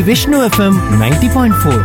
Vishnu FM 90.4.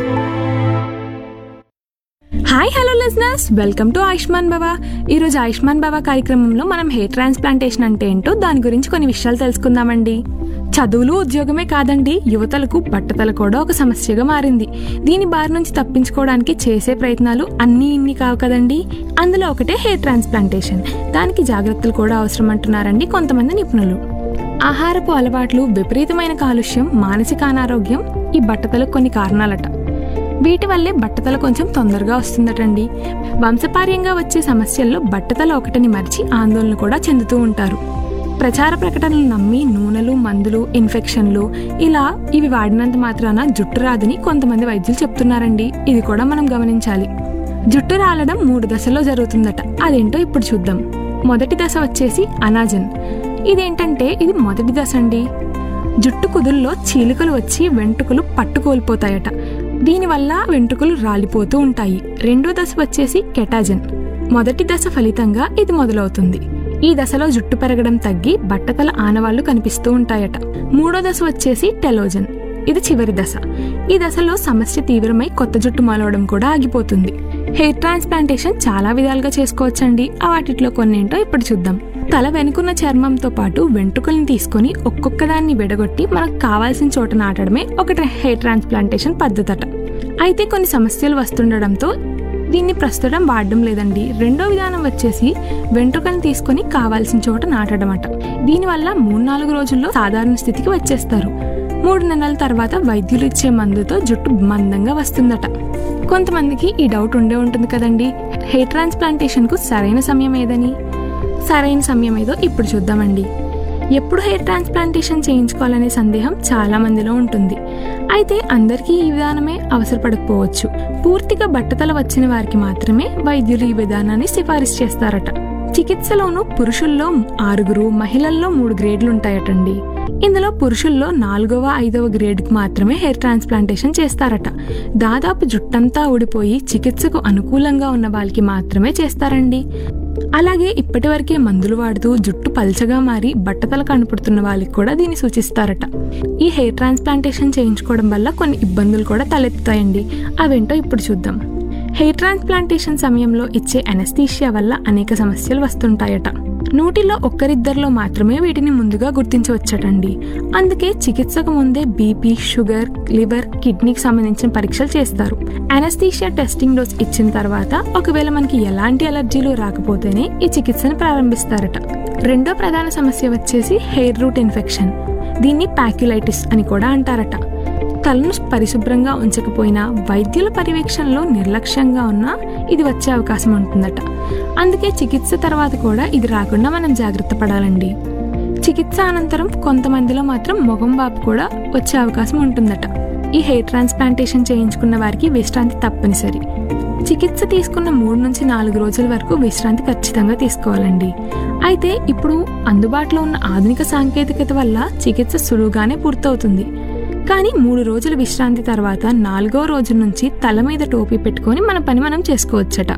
Hi hello listeners, welcome to Ayushman భవ. ఈరోజు ఆయుష్మాన్ భవ కార్యక్రమంలో మనం హెయిర్ ట్రాన్స్ప్లాంటేషన్ అంటే ఏంటో దాని గురించి కొన్ని విషయాలు తెలుసుకుందామండి. చదువులు ఉద్యోగమే కాదండి, యువతలకు బట్టతల కూడా ఒక సమస్యగా మారింది. దీని బారి నుంచి తప్పించుకోవడానికి చేసే ప్రయత్నాలు అన్నీ ఇన్ని కావు కదండి. అందులో ఒకటే హెయిర్ ట్రాన్స్ప్లాంటేషన్. దానికి జాగ్రత్తలు కూడా అవసరం అంటున్నారండి కొంతమంది నిపుణులు. ఆహారపు అలవాట్లు, విపరీతమైన కాలుష్యం, మానసిక అనారోగ్యం ఈ బట్టతలకు కొన్ని కారణాలట. వీటి వల్లే బట్టతల కొంచెం తొందరగా వస్తుందటండి. వంశపార్యంగా వచ్చే సమస్యల్లో బట్టతల ఒకటిని మరిచి ఆందోళన కూడా చెందుతూ ఉంటారు. ప్రచార ప్రకటనలు నమ్మి నూనెలు, మందులు, ఇన్ఫెక్షన్లు ఇలా ఇవి వాడినంత మాత్రాన జుట్టు రాదని కొంతమంది వైద్యులు చెప్తున్నారండి. ఇది కూడా మనం గమనించాలి. జుట్టు రాలడం 3 దశల్లో జరుగుతుందట. అదేంటో ఇప్పుడు చూద్దాం. మొదటి దశ వచ్చేసి అనాజన్. ఇదేంటంటే ఇది మొదటి దశ అండి. జుట్టు కుదుల్లో చీలికలు వచ్చి వెంట్రుకలు పట్టుకోల్పోతాయట. దీనివల్ల వెంట్రుకలు రాలిపోతూ ఉంటాయి. రెండో దశ వచ్చేసి కెటాజన్. మొదటి దశ ఫలితంగా ఇది మొదలవుతుంది. ఈ దశలో జుట్టు పెరగడం తగ్గి బట్టతల ఆనవాళ్లు కనిపిస్తూ ఉంటాయట. మూడో దశ వచ్చేసి టెలోజన్. ఇది చివరి దశ. ఈ దశలో సమస్య తీవ్రమై కొత్త జుట్టు మొలవడం కూడా ఆగిపోతుంది. హెయిర్ ట్రాన్స్ప్లాంటేషన్ చాలా విధాలుగా చేసుకోవచ్చండి. వాటిలో కొన్నేంటో ఇప్పుడు చూద్దాం. తల వెనుకున్న చర్మంతో పాటు వెంట్రుకల్ని తీసుకొని ఒక్కొక్కదాన్ని విడగొట్టి మనకు కావాల్సిన చోట నాటడమే ఒక హెయిర్ ట్రాన్స్ప్లాంటేషన్ పద్ధతట. అయితే కొన్ని సమస్యలు వస్తుండడంతో దీన్ని ప్రస్తుతం వాడడం లేదండి. రెండో విధానం వచ్చేసి వెంట్రుకల్ని తీసుకొని కావాల్సిన చోట నాటడం అట. దీనివల్ల 3-4 రోజుల్లో సాధారణ స్థితికి వచ్చేస్తారు. 3 నెలల తర్వాత వైద్యులు ఇచ్చే మందుతో జుట్టు మందంగా వస్తుందట. కొంతమందికి ఈ డౌట్ ఉండే ఉంటుంది కదండి, హెయిర్ ట్రాన్స్ప్లాంటేషన్ కు సరైన సమయం ఏదని. సరైన సమయం ఏదో ఇప్పుడు చూద్దామండి. ఎప్పుడు హెయిర్ ట్రాన్స్ప్లాంటేషన్ చేయించుకోవాలనే సందేహం చాలా మందిలో ఉంటుంది. అయితే అందరికీ ఈ విధానమే అవసరపడకపోవచ్చు. పూర్తిగా బట్టతల వచ్చిన వారికి మాత్రమే వైద్యులు ఈ విధానాన్ని సిఫారసు చేస్తారట. చికిత్సలోనూ పురుషుల్లో 6, మహిళల్లో 3 గ్రేడ్లు ఉంటాయటండి. ఇందులో పురుషుల్లో 4వ, 5వ గ్రేడ్కి మాత్రమే హెయిర్ ట్రాన్స్ప్లాంటేషన్ చేస్తారట. దాదాపు జుట్టంతా ఊడిపోయి చికిత్సకు అనుకూలంగా ఉన్న వాళ్ళకి మాత్రమే చేస్తారండి. అలాగే ఇప్పటివరకే మందులు వాడుతూ జుట్టు పల్చగా మారి బట్టతల కనపడుతున్న వాళ్ళకి కూడా దీన్ని సూచిస్తారట. ఈ హెయిర్ ట్రాన్స్ప్లాంటేషన్ చేయించుకోవడం వల్ల కొన్ని ఇబ్బందులు కూడా తలెత్తుతాయండి. అవేంటో ఇప్పుడు చూద్దాం. హెయిర్ ట్రాన్స్ప్లాంటేషన్ సమయంలో ఇచ్చే అనస్థీషియా వల్ల అనేక సమస్యలు వస్తుంటాయట. నూటిలో 1-2లో మాత్రమే వీటిని ముందుగా గుర్తించవచ్చటండి. అందుకే చికిత్సకు ముందే బీపీ, షుగర్, లివర్, కిడ్నీకి సంబంధించిన పరీక్షలు చేస్తారు. అనస్థీషియా టెస్టింగ్ డోస్ ఇచ్చిన తర్వాత ఒకవేళ మనకి ఎలాంటి అలర్జీలు రాకపోతేనే ఈ చికిత్సను ప్రారంభిస్తారట. రెండో ప్రధాన సమస్య వచ్చేసి హెయిర్ రూట్ ఇన్ఫెక్షన్. దీన్ని పాక్యులైటిస్ అని కూడా అంటారట. తలను పరిశుభ్రంగా ఉంచకపోయినా, వైద్యుల పర్యవేక్షణలో నిర్లక్ష్యంగా ఉన్నా ఇది వచ్చే అవకాశం ఉంటుందట. అందుకే చికిత్స తర్వాత కూడా ఇది రాకుండా మనం జాగ్రత్త పడాలండి. చికిత్స అనంతరం కొంతమందిలో మాత్రం ముఖం వాపు కూడా వచ్చే అవకాశం ఉంటుందట. ఈ హెయిర్ ట్రాన్స్ప్లాంటేషన్ చేయించుకున్న వారికి విశ్రాంతి తప్పనిసరి. చికిత్స తీసుకున్న 3-4 రోజుల వరకు విశ్రాంతి ఖచ్చితంగా తీసుకోవాలండి. అయితే ఇప్పుడు అందుబాటులో ఉన్న ఆధునిక సాంకేతికత వల్ల చికిత్స సులువుగానే పూర్తవుతుంది. కానీ 3 రోజుల విశ్రాంతి తర్వాత 4వ రోజు నుంచి తల మీద టోపీ పెట్టుకొని మన పని మనం చేసుకోవచ్చట.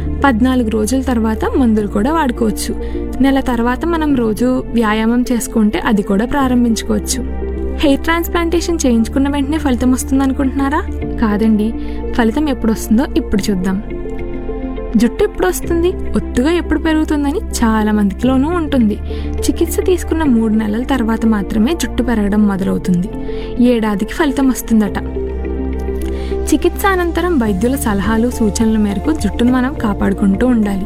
14 రోజుల తర్వాత మందులు కూడా వాడుకోవచ్చు. నెల తర్వాత మనం రోజు వ్యాయామం చేసుకుంటే అది కూడా ప్రారంభించుకోవచ్చు. హెయిర్ ట్రాన్స్ప్లాంటేషన్ చేయించుకున్న వెంటనే ఫలితం వస్తుంది అనుకుంటున్నారా? కాదండి. ఫలితం ఎప్పుడు వస్తుందో ఇప్పుడు చూద్దాం. జుట్టు ఎప్పుడు వస్తుంది, ఒత్తుగా ఎప్పుడు పెరుగుతుందని చాలా మందికిలోనూ ఉంటుంది. చికిత్స తీసుకున్న 3 నెలల తర్వాత మాత్రమే జుట్టు పెరగడం మొదలవుతుంది. 1 ఏడాదికి ఫలితం వస్తుందట. చికిత్స అనంతరం వైద్యుల సలహాలు, సూచనల మేరకు జుట్టును మనం కాపాడుకుంటూ ఉండాలి.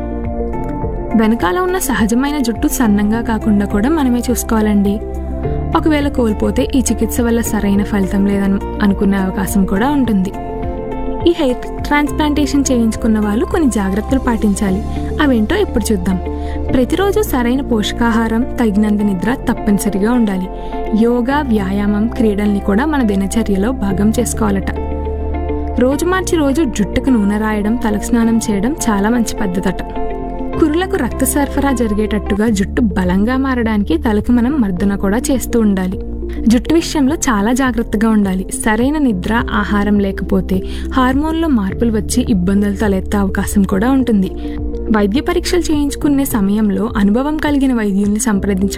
వెనకాల ఉన్న సహజమైన జుట్టు సన్నంగా కాకుండా కూడా మనమే చూసుకోవాలండి. ఒకవేళ కోల్పోతే ఈ చికిత్స వల్ల సరైన ఫలితం లేదని అనుకునే అవకాశం కూడా ఉంటుంది. ఈ హెయిర్ ట్రాన్స్ప్లాంటేషన్ చేయించుకున్న వాళ్ళు కొన్ని జాగ్రత్తలు పాటించాలి. అవేంటో ఇప్పుడు చూద్దాం. ప్రతిరోజు సరైన పోషకాహారం, తగినంత నిద్ర తప్పనిసరిగా ఉండాలి. యోగా, వ్యాయామం, క్రీడల్ని కూడా మన దినచర్యలో భాగం చేసుకోవాలట. రోజు మార్చి రోజు జుట్టుకు నూనె రాయడం, తలకు స్నానం చేయడం చాలా మంచి పద్ధతట. కురులకు రక్త సరఫరా జరిగేటట్టుగా జుట్టు బలంగా మారడానికి తలకు మనం మర్దన కూడా చేస్తూ ఉండాలి. జుట్టు విషయంలో చాలా జాగ్రత్తగా ఉండాలి. సరైన నిద్ర, ఆహారం లేకపోతే హార్మోన్లో మార్పులు వచ్చి ఇబ్బందులు తలెత్తే అవకాశం కూడా ఉంటుంది. వైద్య పరీక్షలు చేయించుకునే సమయంలో అనుభవం కలిగిన వైద్యుల్ని సంప్రదించడం